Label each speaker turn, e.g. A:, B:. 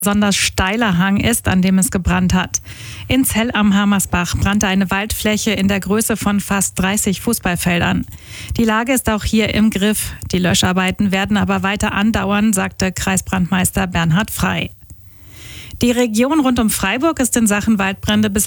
A: besonders steiler Hang ist, an dem es gebrannt hat. In Zell am Hammersbach brannte eine Waldfläche in der Größe von fast 30 Fußballfeldern. Die Lage ist auch hier im Griff. Die Löscharbeiten werden aber weiter andauern, sagte Kreisbrandmeister Bernhard Frei. Die Region rund um Freiburg ist in Sachen Waldbrände bislang